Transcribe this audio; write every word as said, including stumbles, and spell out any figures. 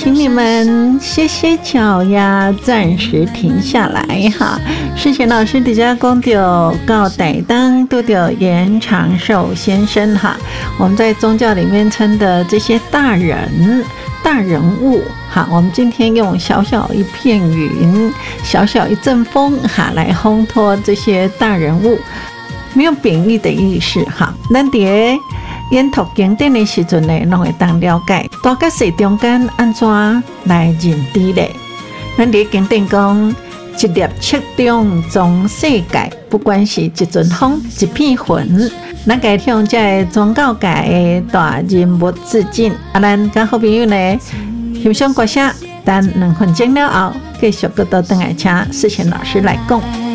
请你们歇歇脚呀，暂时停下来哈。世贤老师底下讲到告歹当都有严长寿先生哈，我们在宗教里面称的这些大人大人物哈，我们今天用小小一片云，小小一阵风哈，来烘托这些大人物，没有贬义的意思哈。咱在研读经典的时阵呢，拢会当了解大甲小中间安怎来认知咧。咱在经典讲，一粒尺中总世界，不管是一阵风、一片云，咱该向这宗教界的大人物致敬。啊，咱甲好朋友呢，欣赏歌声，等两分钟了后，继续搁倒转来请世贤老师来讲。